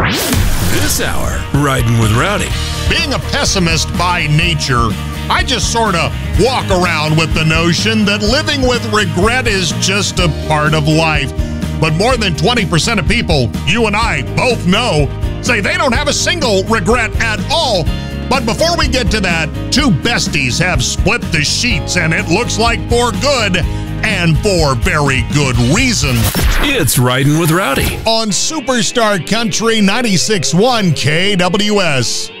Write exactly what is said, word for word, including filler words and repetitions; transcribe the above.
This hour, Riding with Rowdy. Being a pessimist by nature, I just sort of walk around with the notion that living with regret is just a part of life. But more than twenty percent of people, you and I both know, say they don't have a single regret at all. But before we get to that, two besties have split the sheets, and it looks like for good, and for very good reason. It's Riding with Rowdy On Superstar Country ninety-six point one K W S.